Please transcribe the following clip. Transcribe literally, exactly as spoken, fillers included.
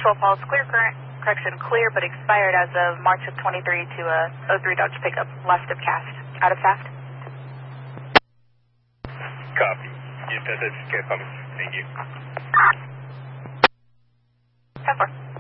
twelve Falls, clear current, correction, clear but expired as of March of twenty-three to a oh three Dodge pickup, left of cast, out of fast. Copy. Yes, that's good. Thank you. ten four.